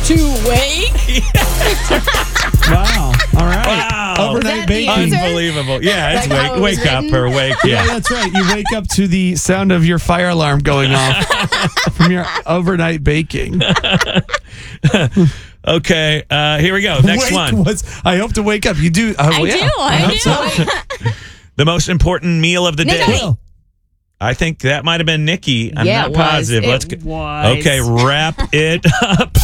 To wake? Wow. All right. Wow. Overnight baking. Unbelievable. Yeah, it's Like how it was wake up written? or wake. Yeah, Yeah. that's right. You wake up to the sound of your fire alarm going off from your overnight baking. Okay, here we go. Next one. I hope to wake up. You do. I do. The most important meal of the day. Nico. I think that might have been Nikki. I'm Yeah, not it was. positive. It Let's go. was. Okay, wrap it up.